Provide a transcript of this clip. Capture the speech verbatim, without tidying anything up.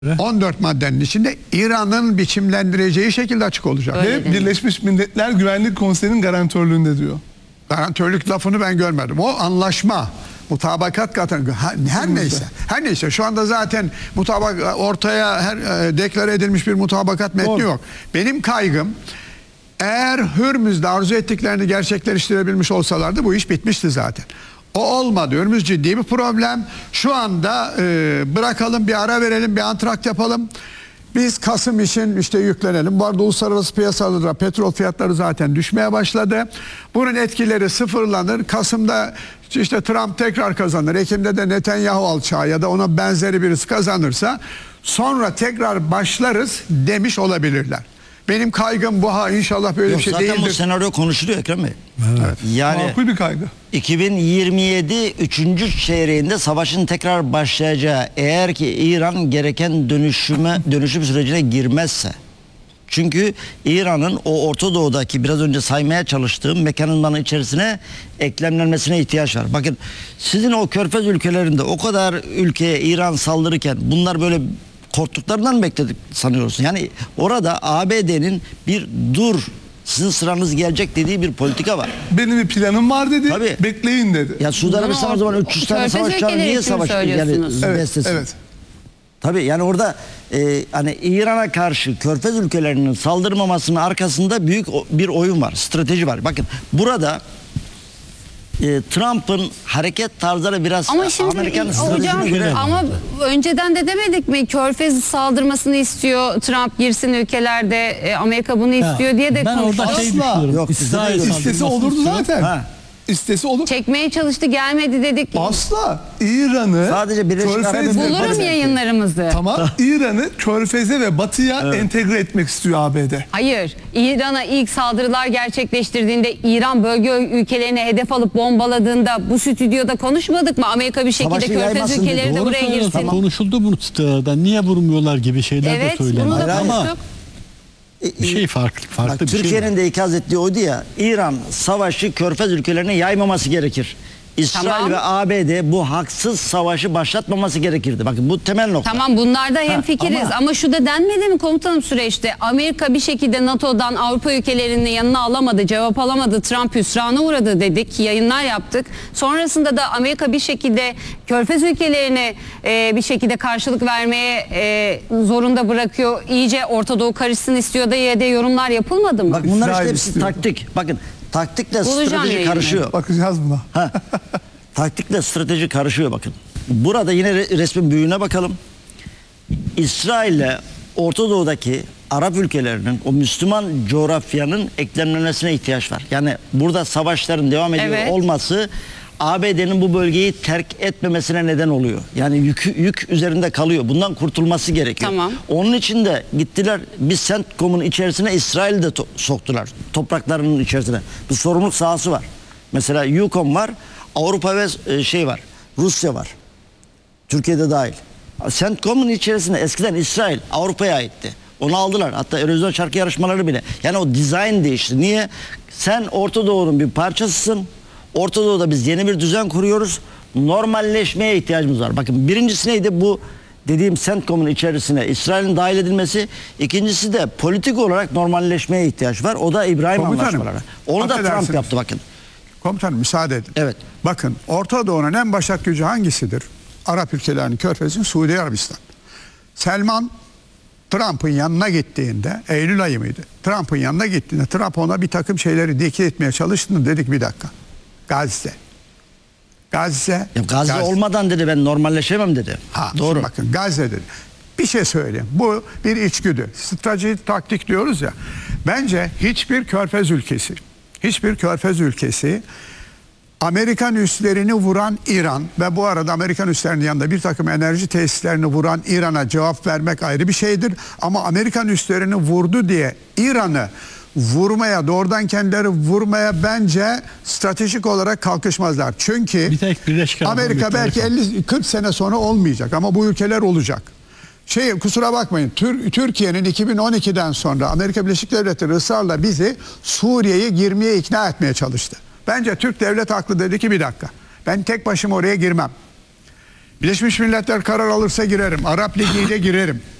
on dört maddenin içinde İran'ın biçimlendireceği şekilde açık olacak. Ve Birleşmiş Milletler Güvenlik Konseyi'nin garantörlüğünde diyor. Garantörlük lafını ben görmedim. O anlaşma, mutabakat katı, her neyse. Her neyse şu anda zaten mutabak ortaya her e, deklare edilmiş bir mutabakat metni Doğru. yok. Benim kaygım, eğer Hürmüz'de arzu ettiklerini gerçekleştirebilmiş olsalardı bu iş bitmişti zaten. O olmadı. Hürmüz ciddi bir problem. Şu anda e, bırakalım, bir ara verelim, bir antrakt yapalım. Biz Kasım için işte yüklenelim. Bu arada uluslararası piyasalarda petrol fiyatları zaten düşmeye başladı. Bunun etkileri sıfırlanır. Kasım'da işte Trump tekrar kazanır. Ekim'de de Netanyahu alçağı ya da ona benzeri birisi kazanırsa sonra tekrar başlarız demiş olabilirler. Benim kaygım bu, ha inşallah böyle Yok, bir şey zaten değildir. Zaten bu senaryo konuşuluyor Ekrem Bey. Evet. Yani Makul bir kaygı. iki bin yirmi yedi üçüncü çeyreğinde savaşın tekrar başlayacağı, eğer ki İran gereken dönüşüme dönüşüm sürecine girmezse. Çünkü İran'ın o Orta Doğu'daki biraz önce saymaya çalıştığım mekanizmanın içerisine eklemlenmesine ihtiyaç var. Bakın sizin o Körfez ülkelerinde o kadar ülkeye İran saldırırken bunlar böyle korktuklarından mı bekledik sanıyorsun? Yani orada A B D'nin bir dur, sizin sıranız gelecek dediği bir politika var. Benim bir planım var dedi. Tabii. Bekleyin dedi. Ya Suudi Arabistan o zaman üç yüz tane savaş uçağı niye savaş yani Evet, beslesin? evet. Tabii yani orada e, hani İran'a karşı Körfez ülkelerinin saldırmamasının arkasında büyük bir oyun var, strateji var. Bakın burada e, Trump'ın hareket tarzları biraz ama şimdi Amerikan hocam, stratejisine göre. ama önceden de demedik mi Körfez saldırmasını istiyor, Trump girsin ülkelerde, e, Amerika bunu istiyor diye de ben konuşuyor. orada şey Asla. düşünüyorum. Yok, İsrail sizde de İstesi saldırmasını olurdu istiyor. zaten. Ha. İstesi olur. Çekmeye çalıştı, gelmedi dedik. Asla. İran'ı Sadece Birleşik Arap Körfez ve Emirlikleri- Bulurum Batı- yayınlarımızı. Tamam. İran'ı Körfez'e ve Batı'ya Evet. entegre etmek istiyor A B D. Hayır, İran'a ilk saldırılar gerçekleştirdiğinde, İran bölge ülkelerini hedef alıp bombaladığında bu stüdyoda konuşmadık mı? Amerika bir şekilde Savaşı Körfez yaymasın ülkeleri dedi. de Doğru buraya söylüyorsun. girsin. Konuşuldu bu sitelerden. Niye vurmuyorlar gibi şeyler Evet, de söylendi. bunu da Ama konuştuk. bir şey farklı, farklı Bak, bir şey Türkiye'nin var. de ikaz ettiği oydu ya, İran savaşı Körfez ülkelerine yaymaması gerekir. İsrail Tamam. ve A B D bu haksız savaşı başlatmaması gerekirdi. Bakın bu temel nokta. Tamam, bunlarda hemfikiriz ama- ama, şu da denmedi mi komutanım süreçte? Amerika bir şekilde NATO'dan Avrupa ülkelerini yanına alamadı, cevap alamadı, Trump hüsrana uğradı dedik, yayınlar yaptık. Sonrasında da Amerika bir şekilde Körfez ülkelerine e, bir şekilde karşılık vermeye e, zorunda bırakıyor. İyice Orta Doğu karışsın istiyor da ya da yorumlar yapılmadı mı? Bak bunlar İsrail işte hepsi istiyordu. taktik. Bakın taktikle Bulacağım strateji yayını. karışıyor. Bakacağız buna. Ha. Taktikle strateji karışıyor bakın. Burada yine re- resmin büyüğüne bakalım. İsrail'le Orta Doğu'daki Arap ülkelerinin o Müslüman coğrafyanın eklemlenmesine ihtiyaç var. Yani burada savaşların devam ediyor Evet. olması A B D'nin bu bölgeyi terk etmemesine neden oluyor. Yani yük, yük üzerinde kalıyor. Bundan kurtulması gerekiyor. Tamam. Onun için de gittiler bir CENTCOM'un içerisine İsrail'i de to- soktular. Topraklarının içerisine. Bir sorumluluk sahası var. Mesela EUCOM var. Avrupa ve e, şey var. Rusya var. Türkiye'de dahil. CENTCOM'un içerisinde eskiden İsrail Avrupa'ya aitti. Onu aldılar. Hatta Eurovision şarkı yarışmaları bile. Yani o dizayn değişti. Niye? Sen Orta Doğu'nun bir parçasısın. Orta Doğu'da biz yeni bir düzen kuruyoruz. Normalleşmeye ihtiyacımız var. Bakın birincisi neydi? Bu dediğim CENTCOM'un içerisine İsrail'in dahil edilmesi. İkincisi de politik olarak normalleşmeye ihtiyaç var. O da İbrahim Komutanım, Anlaşmaları. Onu da Trump affedersiniz. yaptı bakın. Komutanım müsaade edin. Evet. Bakın Orta Doğu'nun en başat gücü hangisidir? Arap ülkelerinin Körfez'in Suudi Arabistan. Selman Trump'ın yanına gittiğinde, Eylül ayı mıydı? Trump'ın yanına gittiğinde Trump ona bir takım şeyleri dikte etmeye çalıştığında dedik bir dakika. Gazze. Gazze. Ya Gazze, Gazze. olmadan dedi ben normalleşemem dedi. Ha, Doğru. şimdi bakın Gazze dedi. Bir şey söyleyeyim. Bu bir içgüdü. Strateji, taktik diyoruz ya. Bence hiçbir Körfez ülkesi, hiçbir Körfez ülkesi Amerikan üslerini vuran İran ve bu arada Amerikan üslerinin yanında bir takım enerji tesislerini vuran İran'a cevap vermek ayrı bir şeydir. Ama Amerikan üslerini vurdu diye İran'ı vurmaya, doğrudan kendileri vurmaya bence stratejik olarak kalkışmazlar. Çünkü Bir tek Birleşik Arap Amerika Emirlikleri belki elli kırk sene sonra olmayacak ama bu ülkeler olacak. Şey, kusura bakmayın, Tür Türkiye'nin iki bin on ikiden sonra Amerika Birleşik Devletleri ısrarla bizi Suriye'ye girmeye ikna etmeye çalıştı. Bence Türk devlet haklı, dedi ki bir dakika, ben tek başıma oraya girmem. Birleşmiş Milletler karar alırsa girerim. Arap Ligi'yle girerim.